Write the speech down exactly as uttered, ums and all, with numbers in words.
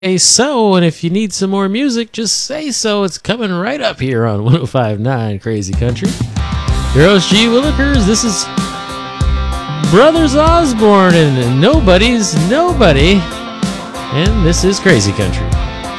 Say so, and if you need some more music, just say so. It's coming right up here on one oh five point nine Crazy Country. Your host, G. Willikers. This is Brothers Osborne and Nobody's Nobody, and this is Crazy Country.